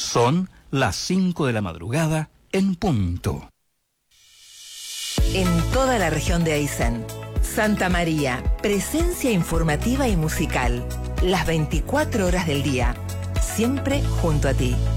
Son las 5 de la madrugada en punto. En toda la región de Aysén, Santa María, presencia informativa y musical, las 24 horas del día, siempre junto a ti.